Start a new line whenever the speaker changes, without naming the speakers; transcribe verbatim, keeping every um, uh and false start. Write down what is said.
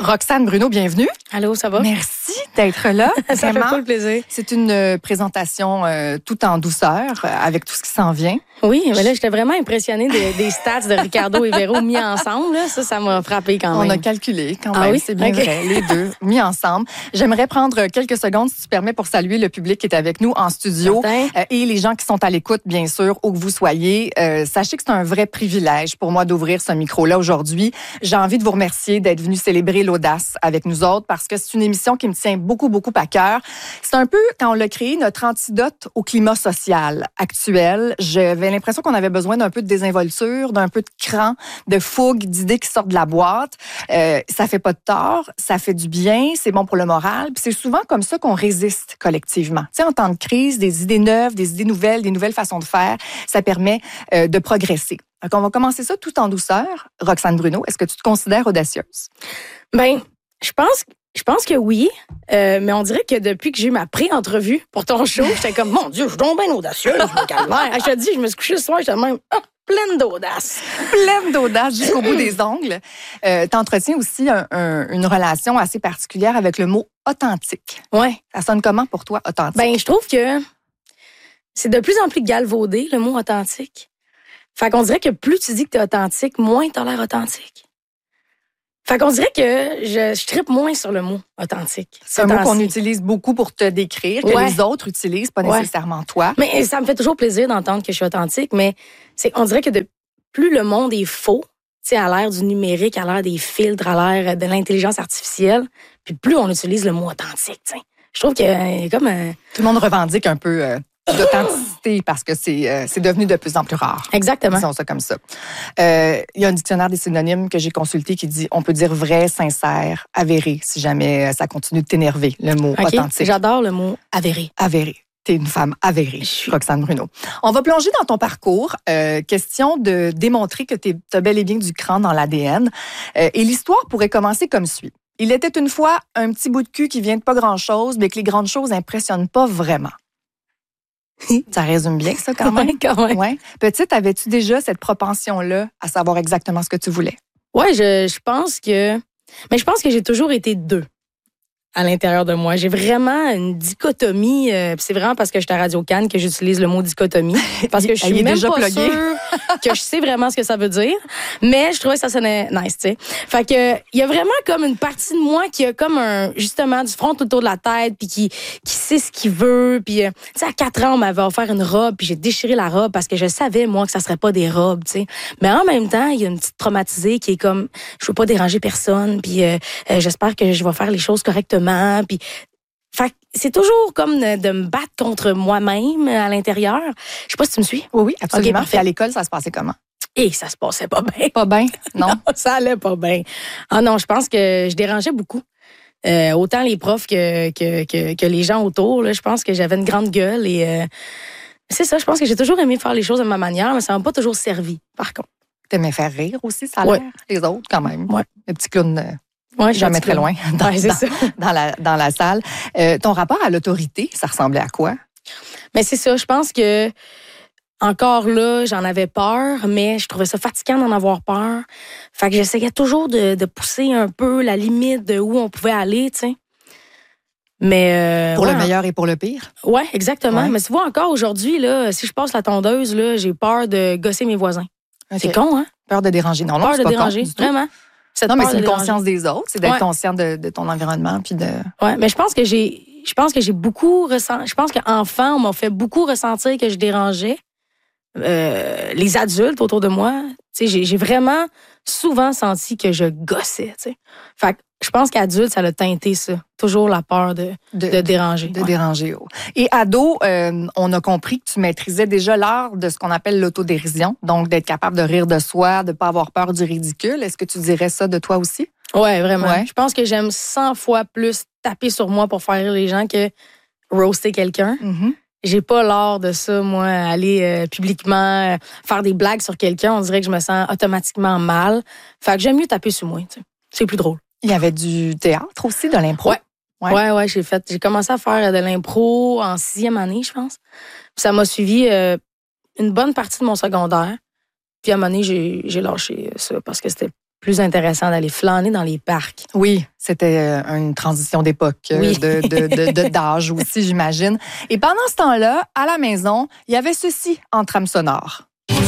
Roxane Bruno, bienvenue.
Allô, ça va?
Merci d'être là.
Ça fait pas le plaisir.
C'est une euh, présentation euh, tout en douceur, euh, avec tout ce qui s'en vient.
Oui, mais là, j'étais vraiment impressionnée des, des stats de Ricardo et Véro mis ensemble. Là. Ça, ça m'a frappé quand même.
On a calculé quand
ah
même,
oui?
c'est bien
okay.
vrai, les deux mis ensemble. J'aimerais prendre quelques secondes, si tu permets, pour saluer le public qui est avec nous en studio euh, et les gens qui sont à l'écoute, bien sûr, où que vous soyez. Euh, sachez que c'est un vrai privilège pour moi d'ouvrir ce micro-là aujourd'hui. J'ai envie de vous remercier d'être venu célébrer l'audace avec nous autres parce que c'est une émission qui me tient beaucoup, beaucoup à cœur. C'est un peu, quand on l'a créé, notre antidote au climat social actuel. J'avais l'impression qu'on avait besoin d'un peu de désinvolture, d'un peu de cran, de fougue, d'idées qui sortent de la boîte. Euh, ça fait pas de tort, ça fait du bien, c'est bon pour le moral. Puis c'est souvent comme ça qu'on résiste collectivement. Tu sais, en temps de crise, des idées neuves, des idées nouvelles, des nouvelles façons de faire, ça permet euh, de progresser. Donc, on va commencer ça tout en douceur. Roxane Bruno, est-ce que tu te considères audacieuse?
Ben, je pense, je pense que oui, euh, mais on dirait que depuis que j'ai eu ma pré-entrevue pour ton show, j'étais comme, mon Dieu, je suis donc bien audacieuse, je me calvaire. Je te dis, je me suis couchée ce soir, j'étais même oh, pleine d'audace.
Pleine d'audace jusqu'au bout des ongles. Euh, tu entretiens aussi un, un, une relation assez particulière avec le mot authentique.
Ouais.
Ça sonne comment pour toi, authentique?
Ben, je trouve que c'est de plus en plus galvaudé, le mot authentique. Fait qu'on dirait que plus tu dis que t'es authentique, moins t'as l'air authentique. Fait qu'on dirait que je, je trippe moins sur le mot authentique.
C'est un mot qu'on utilise beaucoup pour te décrire, que
ouais.
les autres utilisent, pas nécessairement ouais. toi.
Mais ça me fait toujours plaisir d'entendre que je suis authentique, mais c'est, on dirait que de plus le monde est faux, tu sais, à l'ère du numérique, à l'ère des filtres, à l'ère de l'intelligence artificielle, puis plus on utilise le mot authentique, tu sais. Je trouve que euh, comme... Euh...
Tout le monde revendique un peu... Euh... d'authenticité parce que c'est euh, c'est devenu de plus en plus rare.
Exactement.
Disons ça comme ça. Euh, il y a un dictionnaire des synonymes que j'ai consulté qui dit on peut dire vrai, sincère, avéré si jamais ça continue de t'énerver, le mot
okay.
authentique.
J'adore le mot avéré.
Avéré. T'es une femme avérée, je suis Roxane Bruno. On va plonger dans ton parcours. Euh, question de démontrer que tu as bel et bien du cran dans l'A D N. Euh, et l'histoire pourrait commencer comme suit. Il était une fois un petit bout de cul qui vient de pas grand-chose, mais que les grandes choses impressionnent pas vraiment. Ça résume bien ça quand même.
Ouais, quand même.
Ouais. Petite, avais-tu déjà cette propension-là à savoir exactement ce que tu voulais?
Ouais, je, je pense que... Mais je pense que j'ai toujours été deux à l'intérieur de moi. J'ai vraiment une dichotomie. Euh, c'est vraiment parce que j'étais à Radio-Can que j'utilise le mot dichotomie. Parce que je suis même
déjà
pas
plugué.
sûre que je sais vraiment ce que ça veut dire. Mais je trouvais que ça sonnait nice, tu sais. Fait que il y a vraiment comme une partie de moi qui a comme un justement du front tout autour de la tête puis qui qui sait ce qu'il veut. Puis euh, tu sais, à quatre ans, on m'avait offert une robe puis j'ai déchiré la robe parce que je savais moi que ça serait pas des robes, tu sais. Mais en même temps, il y a une petite traumatisée qui est comme je veux pas déranger personne puis euh, euh, j'espère que je vais faire les choses correctement. Puis, fait, c'est toujours comme de, de me battre contre moi-même à l'intérieur. Je sais pas si tu me suis.
Oui, oui, absolument.
Okay,
et à l'école, ça se passait comment?
Et ça se passait pas bien.
Pas bien, non?
non? Ça allait pas bien. Ah non, je pense que je dérangeais beaucoup. Euh, autant les profs que, que, que, que les gens autour. Là, je pense que j'avais une grande gueule. et euh, c'est ça, je pense que j'ai toujours aimé faire les choses de ma manière, mais ça m'a pas toujours servi, par contre.
T'aimais faire rire aussi, ça a l'air?
Ouais.
Les autres, quand même.
Ouais.
Le petit clown... Euh...
Ouais,
jamais très loin dans,
ouais, c'est
dans,
ça.
dans, la, dans la salle. Euh, ton rapport à l'autorité, ça ressemblait à quoi?
Mais c'est ça, je pense que encore là, j'en avais peur, mais je trouvais ça fatigant d'en avoir peur. Fait que j'essayais toujours de, de pousser un peu la limite de où on pouvait aller, tu sais. Mais euh,
pour
ouais,
le meilleur et pour le pire?
Ouais, exactement.
Ouais.
Mais tu vois, encore aujourd'hui, là, si je passe la tondeuse, là, j'ai peur de gosser mes voisins. Okay. C'est con, hein?
Peur de déranger. Non, non,
peur
c'est
de
pas
déranger,
con,
vraiment.
Cette non, mais c'est une conscience des autres, c'est d'être ouais. conscient de, de ton environnement puis de.
Ouais, mais je pense que j'ai, je pense que j'ai beaucoup ressenti. Je pense qu'enfant, on m'a fait beaucoup ressentir que je dérangeais euh, les adultes autour de moi. Tu sais, j'ai, j'ai vraiment souvent senti que je gossais. Tu sais, fait que je pense qu'adulte, ça l'a teinté ça. Toujours la peur de, de, de déranger.
De
ouais.
déranger. Et ado, euh, on a compris que tu maîtrisais déjà l'art de ce qu'on appelle l'autodérision, donc d'être capable de rire de soi, de pas avoir peur du ridicule. Est-ce que tu dirais ça de toi aussi?
Ouais, vraiment.
Ouais.
Je pense que j'aime cent fois plus taper sur moi pour faire rire les gens que roaster quelqu'un.
Mm-hmm.
J'ai pas l'art de ça, moi, aller euh, publiquement euh, faire des blagues sur quelqu'un. On dirait que je me sens automatiquement mal. Fait que j'aime mieux taper sur moi. Tu sais. C'est plus drôle.
Il y avait du théâtre aussi, de l'impro.
Ouais. Ouais, ouais, ouais j'ai fait. J'ai commencé à faire de l'impro en sixième année, je pense. Puis ça m'a suivi euh, une bonne partie de mon secondaire. Puis à un moment donné, j'ai, j'ai lâché ça parce que c'était plus intéressant d'aller flâner dans les parcs.
Oui, c'était une transition d'époque, oui. de, de, de, de, d'âge aussi, j'imagine. Et pendant ce temps-là, à la maison, il y avait ceci en trame sonore.